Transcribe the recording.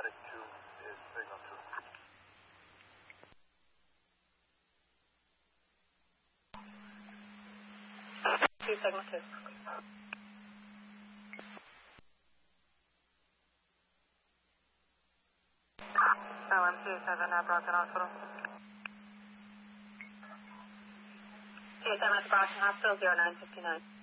static 2 is signal 2. 2 signal 2. LM27 at Brockton Hospital. 27 at Brockton Hospital, 0959.